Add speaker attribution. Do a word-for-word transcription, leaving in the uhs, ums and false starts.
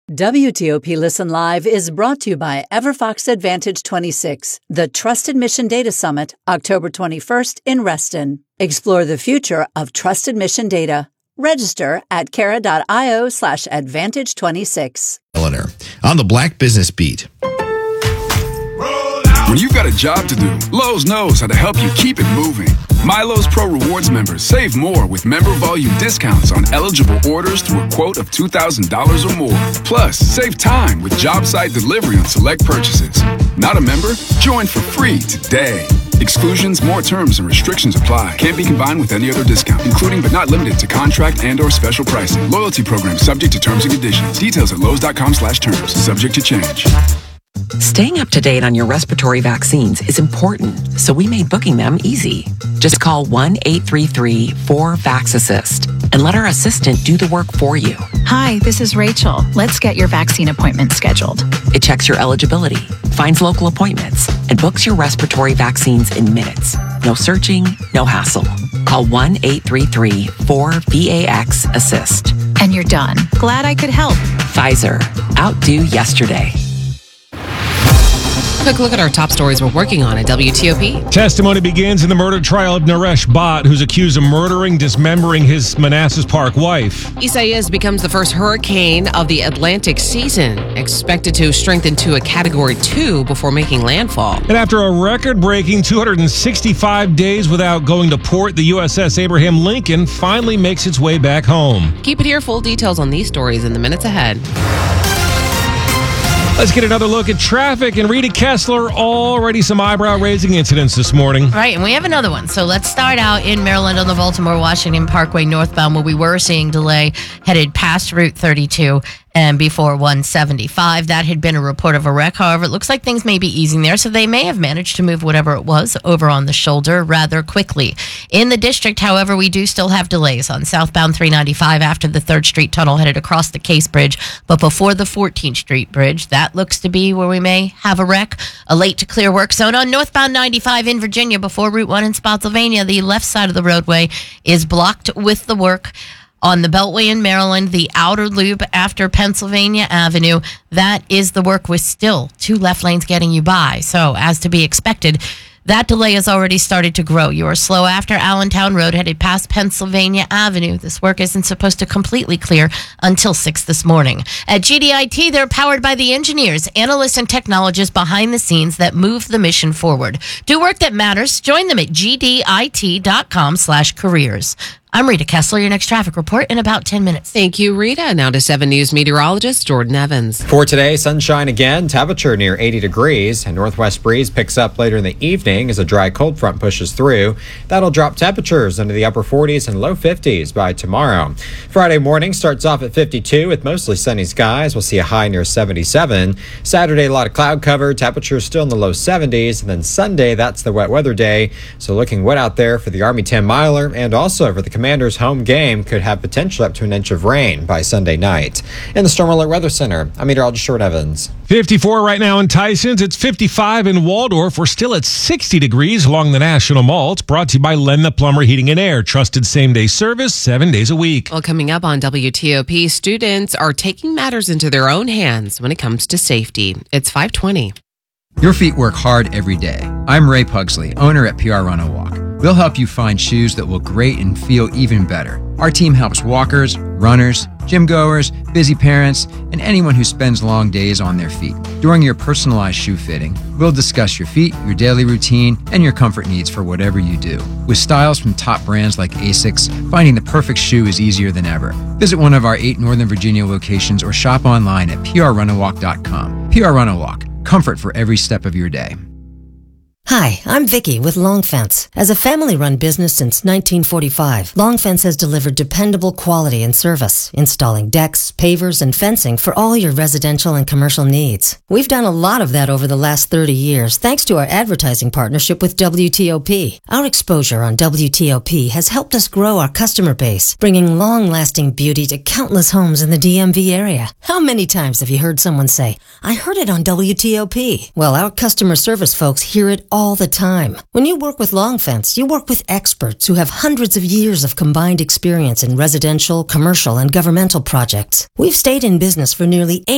Speaker 1: W T O P Listen Live is brought to you by EverFox Advantage twenty-six, the Trusted Mission Data Summit, October twenty-first in Reston. Explore the future of trusted mission data. Register at kara.io slash advantage 26.
Speaker 2: Eleanor, on the Black Business Beat.
Speaker 3: When you've got a job to do, Lowe's knows how to help you keep it moving. MyLowe's Pro Rewards members save more with member volume discounts on eligible orders through a quote of two thousand dollars or more. Plus, save time with job site delivery on select purchases. Not a member? Join for free today. Exclusions, more terms, and restrictions apply. Can't be combined with any other discount, including but not limited to contract and or special pricing. Loyalty program subject to terms and conditions. Details at lowes.com slash terms. Subject to change.
Speaker 4: Staying up to date on your respiratory vaccines is important, so we made booking them easy. Just call one eight three three four vax assist and let our assistant do the work for you.
Speaker 5: Hi, this is Rachel. Let's get your vaccine appointment scheduled.
Speaker 4: It checks your eligibility, finds local appointments, and books your respiratory vaccines in minutes. No searching, no hassle. Call one eight three three four vax assist.
Speaker 5: And you're done. Glad I could help.
Speaker 4: Pfizer. Outdo yesterday.
Speaker 6: Quick look at our top stories we're working on at W T O P.
Speaker 7: Testimony begins in the murder trial of Naresh Bhatt, who's accused of murdering, dismembering his Manassas Park wife.
Speaker 6: Isaias becomes the first hurricane of the Atlantic season, expected to strengthen to a Category two before making landfall.
Speaker 7: And after a record-breaking two hundred sixty-five days without going to port, the U S S Abraham Lincoln finally makes its way back home.
Speaker 6: Keep it here. Full details on these stories in the minutes ahead.
Speaker 7: Let's get another look at traffic. And Rita Kessler, already some eyebrow-raising incidents this morning.
Speaker 8: Right, and we have another one. So let's start out in Maryland on the Baltimore-Washington Parkway northbound, where we were seeing delay headed past Route thirty-two and before one seventy-five. That had been a report of a wreck. However, it looks like things may be easing there, so they may have managed to move whatever it was over on the shoulder rather quickly. In the district, however, we do still have delays on southbound three ninety-five after the third Street Tunnel headed across the Case Bridge, but before the fourteenth Street Bridge. That looks to be where we may have a wreck. A late to clear work zone on northbound ninety-five in Virginia before Route one in Spotsylvania. The left side of the roadway is blocked with the work. On the Beltway in Maryland, the outer loop after Pennsylvania Avenue, that is the work with still two left lanes getting you by. So, as to be expected, that delay has already started to grow. You are slow after Allentown Road headed past Pennsylvania Avenue. This work isn't supposed to completely clear until six this morning. At G D I T, they're powered by the engineers, analysts, and technologists behind the scenes that move the mission forward. Do work that matters. Join them at G D I T dot com slash careers. I'm Rita Kessler, your next traffic report in about ten minutes.
Speaker 6: Thank you, Rita. Now to seven News meteorologist Jordan Evans.
Speaker 9: For today, sunshine again, temperature near eighty degrees. A northwest breeze picks up later in the evening as a dry cold front pushes through. That'll drop temperatures into the upper forties and low fifties by tomorrow. Friday morning starts off at fifty-two with mostly sunny skies. We'll see a high near seventy-seven. Saturday, a lot of cloud cover. Temperatures still in the low seventies. And then Sunday, that's the wet weather day. So looking wet out there for the Army ten miler and also for the Commanders' home game. Could have potential up to an inch of rain by Sunday night. In the Storm Alert Weather Center, I'm meteorologist Jordan Evans.
Speaker 7: fifty-four right now in Tysons. It's fifty-five in Waldorf. We're still at sixty degrees along the National Mall. It's brought to you by Len the Plumber Heating and Air. Trusted same-day service, seven days a week.
Speaker 6: Well, coming up on W T O P, students are taking matters into their own hands when it comes to safety. It's five twenty.
Speaker 10: Your feet work hard every day. I'm Ray Pugsley, owner at P R Run a Walk. We'll help you find shoes that will grate and feel even better. Our team helps walkers, runners, gym goers, busy parents, and anyone who spends long days on their feet. During your personalized shoe fitting, we'll discuss your feet, your daily routine, and your comfort needs for whatever you do. With styles from top brands like Asics, finding the perfect shoe is easier than ever. Visit one of our eight Northern Virginia locations or shop online at p r run a walk dot com. P R Run a Walk. Comfort for every step of your day.
Speaker 11: Hi, I'm Vicky with Long Fence. As a family-run business since nineteen forty-five, Long Fence has delivered dependable quality and service, installing decks, pavers, and fencing for all your residential and commercial needs. We've done a lot of that over the last thirty years, thanks to our advertising partnership with W T O P. Our exposure on W T O P has helped us grow our customer base, bringing long-lasting beauty to countless homes in the D M V area. How many times have you heard someone say, "I heard it on W T O P"? Well, our customer service folks hear it all all the time. When you work with Long Fence, you work with experts who have hundreds of years of combined experience in residential, commercial, and governmental projects. We've stayed in business for nearly eight